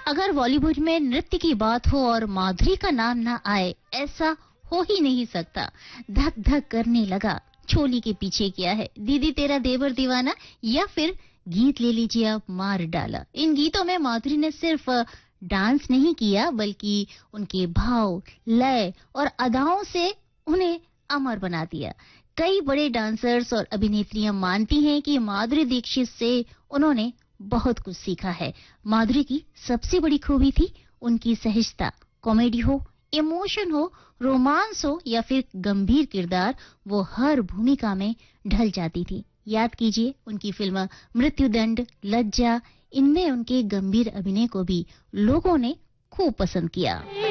अगर बॉलीवुड में नृत्य की बात हो और माधुरी का नाम ना आए, ऐसा हो ही नहीं सकता। धक धक करने लगा, छोली के पीछे किया है, दीदी तेरा देवर दीवाना, या फिर गीत ले लीजिए आप, मार डाला। इन गीतों में माधुरी ने सिर्फ डांस नहीं किया, बल्कि उनके भाव, लय और अदाओं से उन्हें अमर बना दिया। कई बड़े डांसर्स और अभिनेत्रियां मानती हैं कि माधुरी दीक्षित से उन्होंने बहुत कुछ सीखा है। माधुरी की सबसे बड़ी खूबी थी उनकी सहजता। कॉमेडी हो, इमोशन हो, रोमांस हो या फिर गंभीर किरदार, वो हर भूमिका में ढल जाती थी। याद कीजिए उनकी फिल्म मृत्युदंड, लज्जा, इनमें उनके गंभीर अभिनय को भी लोगों ने खूब पसंद किया।